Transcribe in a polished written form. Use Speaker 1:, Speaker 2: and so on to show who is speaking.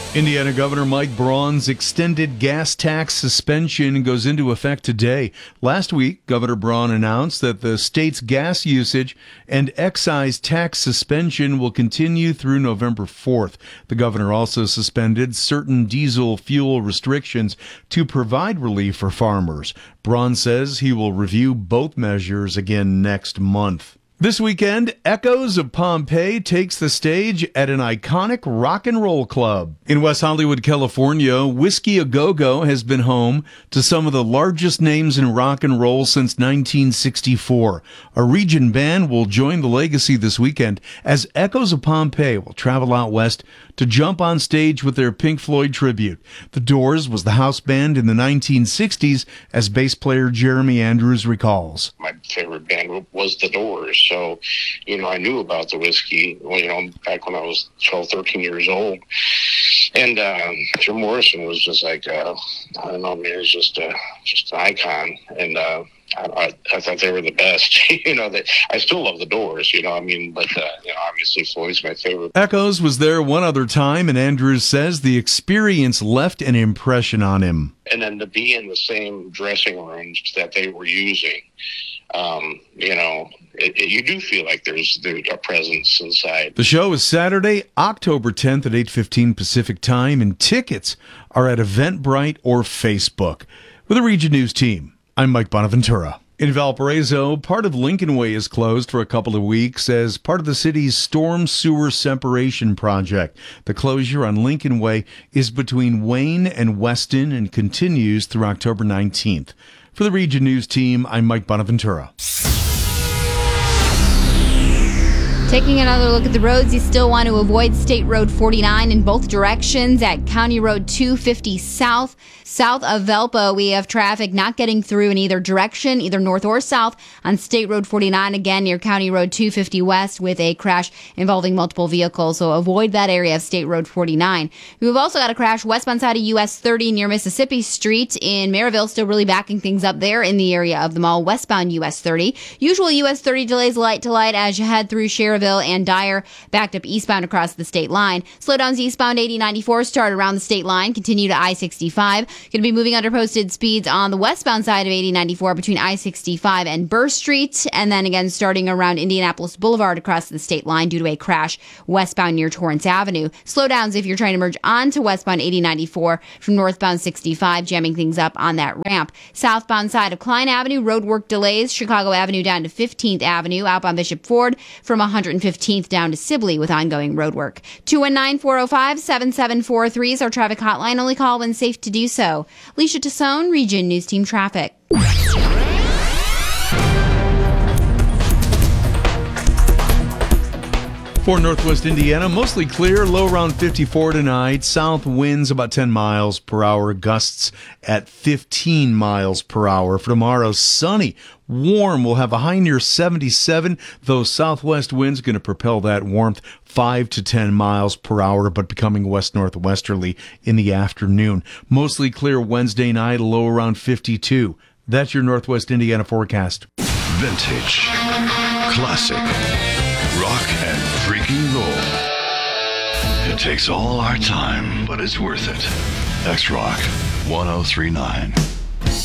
Speaker 1: Indiana Governor Mike Braun's extended gas tax suspension goes into effect today. Last week, Governor Braun announced that the state's gas usage and excise tax suspension will continue through November 4th. The governor also suspended certain diesel fuel restrictions to provide relief for farmers. Braun says he will review both measures again next month. This weekend, Echoes of Pompeii takes the stage at an iconic rock and roll club. In West Hollywood, California, Whiskey A Go-Go has been home to some of the largest names in rock and roll since 1964. A region band will join the legacy this weekend as Echoes of Pompeii will travel out west to jump on stage with their Pink Floyd tribute. The Doors was the house band in the 1960s, as bass player Jeremy Andrews recalls.
Speaker 2: My favorite band was The Doors. So, I knew about the Whiskey, back when I was 12, 13 years old. And Jim Morrison was just like, I don't know, man, he's just an icon. And I thought they were the best. I still love The Doors, but obviously Floyd's my favorite.
Speaker 1: Echoes was there one other time, and Andrews says the experience left an impression on him.
Speaker 2: And then to be in the same dressing rooms that they were using, you do feel like there's a presence inside.
Speaker 1: The show is Saturday, October 10th at 8:15 Pacific Time, and tickets are at Eventbrite or Facebook. With the Region News team, I'm Mike Bonaventura. In Valparaiso, part of Lincoln Way is closed for a couple of weeks as part of the city's storm sewer separation project. The closure on Lincoln Way is between Wayne and Weston and continues through October 19th. For the Region News team, I'm Mike Bonaventura.
Speaker 3: Taking another look at the roads, you still want to avoid State Road 49 in both directions at County Road 250 south. South of Valpo, we have traffic not getting through in either direction, either north or south on State Road 49, again near County Road 250 west with a crash involving multiple vehicles. So avoid that area of State Road 49. We've also got a crash westbound side of US 30 near Mississippi Street in Maryville, still really backing things up there in the area of the mall, westbound US 30. Usual US 30 delays light to light as you head through Sheridan and Dyer, backed up eastbound across the state line. Slowdowns eastbound 80-94 start around the state line, continue to I-65. Going to be moving under posted speeds on the westbound side of 80-94 between I-65 and Burr Street, and then again starting around Indianapolis Boulevard across the state line due to a crash westbound near Torrance Avenue. Slowdowns if you're trying to merge onto westbound 80-94 from northbound 65, jamming things up on that ramp. Southbound side of Klein Avenue, roadwork delays, Chicago Avenue down to 15th Avenue, outbound Bishop Ford from 115th down to Sibley with ongoing roadwork. 219-405-7743 is our traffic hotline. Only call when safe to do so. Alicia Tassone, Region News Team Traffic.
Speaker 1: For Northwest Indiana, mostly clear, low around 54 tonight. South winds about 10 miles per hour, gusts at 15 miles per hour. For tomorrow, sunny, warm. We'll have a high near 77. Those southwest winds going to propel that warmth 5 to 10 miles per hour, but becoming west-northwesterly in the afternoon. Mostly clear Wednesday night, low around 52. That's your Northwest Indiana forecast.
Speaker 4: Vintage, classic, rock and freaking roll. It takes all our time, but it's worth it. X-Rock 1039.